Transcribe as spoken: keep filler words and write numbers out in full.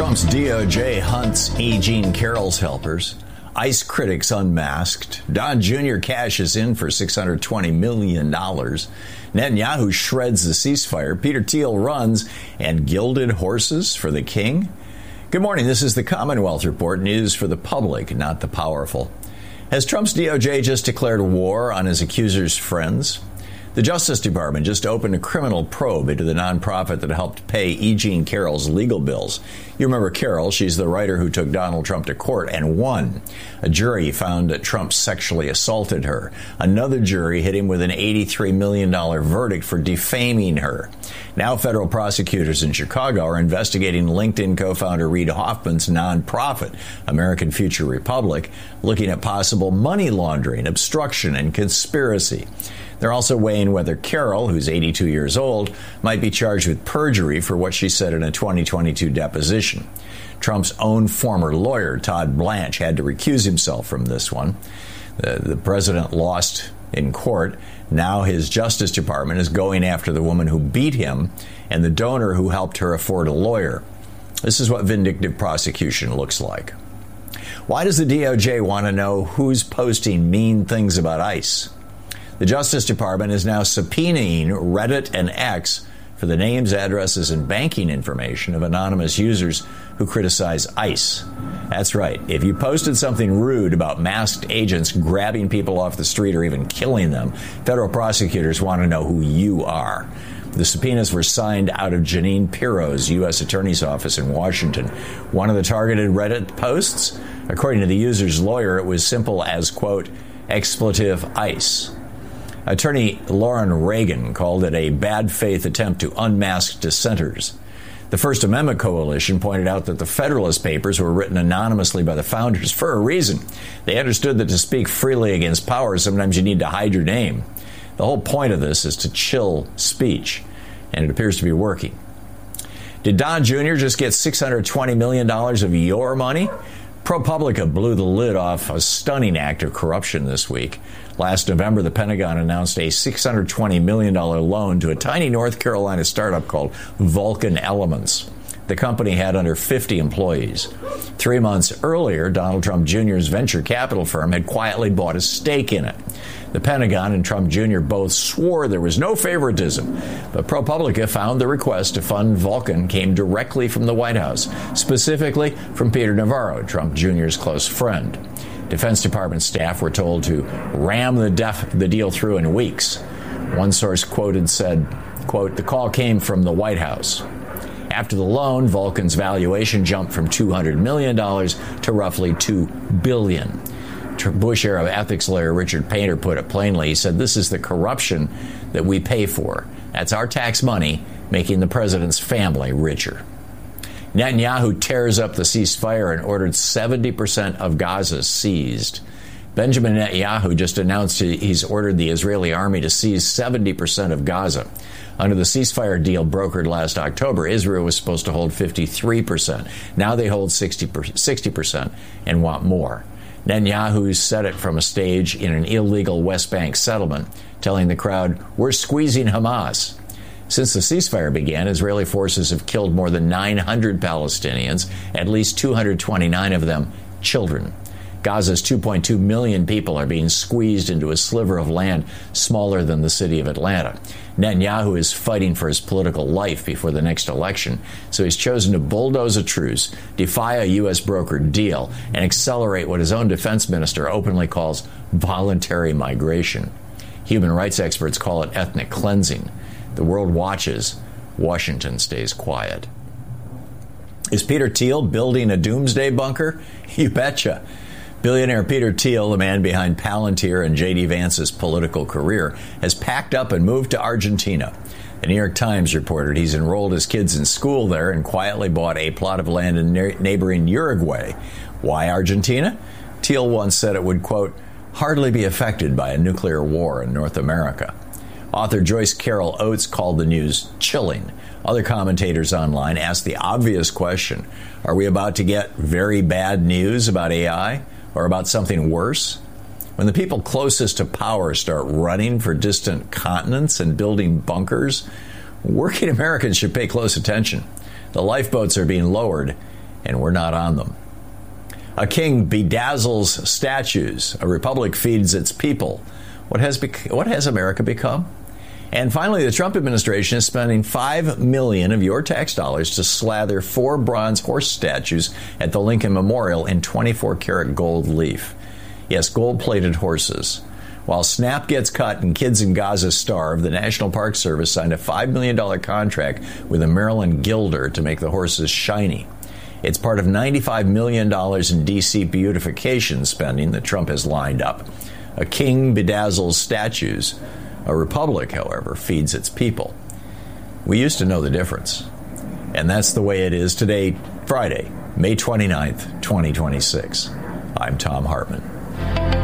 Trump's D O J hunts E. Jean Carroll's helpers. ICE critics unmasked. Don Junior cashes in for six hundred twenty million dollars. Netanyahu shreds the ceasefire. Peter Thiel runs. And gilded horses for the king? Good morning. This is the Commonwealth Report, news for the public, not the powerful. Has Trump's D O J just declared war on his accusers' friends? The Justice Department just opened a criminal probe into the nonprofit that helped pay E. Jean Carroll's legal bills. You remember Carroll, she's the writer who took Donald Trump to court and won. A jury found that Trump sexually assaulted her. Another jury hit him with an eighty-three million dollars verdict for defaming her. Now federal prosecutors in Chicago are investigating LinkedIn co-founder Reid Hoffman's nonprofit, American Future Republic, looking at possible money laundering, obstruction, and conspiracy. They're also weighing whether Carroll, who's eighty-two years old, might be charged with perjury for what she said in a twenty twenty-two deposition. Trump's own former lawyer, Todd Blanche, had to recuse himself from this one. The, the president lost in court. Now his Justice Department is going after the woman who beat him and the donor who helped her afford a lawyer. This is what vindictive prosecution looks like. Why does the D O J want to know who's posting mean things about ICE? The Justice Department is now subpoenaing Reddit and X for the names, addresses, and banking information of anonymous users who criticize ICE. That's right. If you posted something rude about masked agents grabbing people off the street or even killing them, federal prosecutors want to know who you are. The subpoenas were signed out of Jeanine Pirro's U S Attorney's Office in Washington. One of the targeted Reddit posts, according to the user's lawyer, it was simple as, quote, expletive ICE. Attorney Lauren Reagan called it a bad faith attempt to unmask dissenters. The First Amendment Coalition pointed out that the Federalist Papers were written anonymously by the founders for a reason. They understood that to speak freely against power, sometimes you need to hide your name. The whole point of this is to chill speech, and it appears to be working. Did Don Junior just get six hundred twenty million dollars of your money? ProPublica blew the lid off a stunning act of corruption this week. Last November, the Pentagon announced a six hundred twenty million dollars loan to a tiny North Carolina startup called Vulcan Elements. The company had under fifty employees. Three months earlier, Donald Trump Junior's venture capital firm had quietly bought a stake in it. The Pentagon and Trump Junior both swore there was no favoritism, but ProPublica found the request to fund Vulcan came directly from the White House, specifically from Peter Navarro, Trump Junior's close friend. Defense Department staff were told to ram the, def- the deal through in weeks. One source quoted said, quote, the call came from the White House. After the loan, Vulcan's valuation jumped from two hundred million dollars to roughly two billion dollars. Bush-era ethics lawyer Richard Painter put it plainly. He said, this is the corruption that we pay for. That's our tax money making the president's family richer. Netanyahu tears up the ceasefire and ordered seventy percent of Gaza seized. Benjamin Netanyahu just announced he's ordered the Israeli army to seize seventy percent of Gaza. Under the ceasefire deal brokered last October, Israel was supposed to hold fifty-three percent. Now they hold sixty percent and want more. Netanyahu said it from a stage in an illegal West Bank settlement, telling the crowd, we're squeezing Hamas. Since the ceasefire began, Israeli forces have killed more than nine hundred Palestinians, at least two hundred twenty-nine of them children. Gaza's two point two million people are being squeezed into a sliver of land smaller than the city of Atlanta. Netanyahu is fighting for his political life before the next election, so he's chosen to bulldoze a truce, defy a U S brokered deal, and accelerate what his own defense minister openly calls voluntary migration. Human rights experts call it ethnic cleansing. The world watches. Washington stays quiet. Is Peter Thiel building a doomsday bunker? You betcha. Billionaire Peter Thiel, the man behind Palantir and J D Vance's political career, has packed up and moved to Argentina. The New York Times reported he's enrolled his kids in school there and quietly bought a plot of land in neighboring Uruguay. Why Argentina? Thiel once said it would, quote, hardly be affected by a nuclear war in North America. Author Joyce Carol Oates called the news chilling. Other commentators online asked the obvious question, are we about to get very bad news about A I? Or about something worse? When the people closest to power start running for distant continents and building bunkers, working Americans should pay close attention. The lifeboats are being lowered, and we're not on them. A king bedazzles statues. A republic feeds its people. What has bec- what has America become? And finally, the Trump administration is spending five million dollars of your tax dollars to slather four bronze horse statues at the Lincoln Memorial in twenty-four karat gold leaf. Yes, gold-plated horses. While SNAP gets cut and kids in Gaza starve, the National Park Service signed a five million dollars contract with a Maryland gilder to make the horses shiny. It's part of ninety-five million dollars in D C beautification spending that Trump has lined up. A king bedazzles statues. A republic, however, feeds its people. We used to know the difference. And that's the way it is today, Friday, May twenty-ninth, twenty twenty-six. I'm Thom Hartmann.